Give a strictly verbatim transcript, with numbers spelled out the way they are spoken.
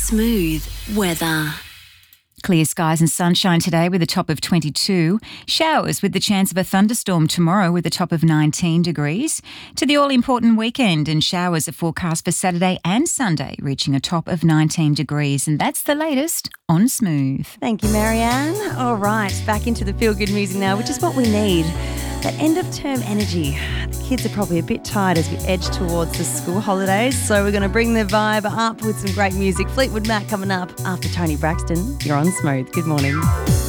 Smooth weather. Clear skies and sunshine today with a top of twenty-two. Showers with the chance of a thunderstorm tomorrow with a top of nineteen degrees. To the all-important weekend, and showers are forecast for Saturday and Sunday, reaching a top of nineteen degrees. And that's the latest on Smooth. Thank you, Marianne. All right, back into the feel-good music now, which is what we need. That end-of-term energy. The kids are probably a bit tired as we edge towards the school holidays, so we're going to bring the vibe up with some great music. Fleetwood Mac coming up after Tony Braxton. You're on Smooth. Good morning.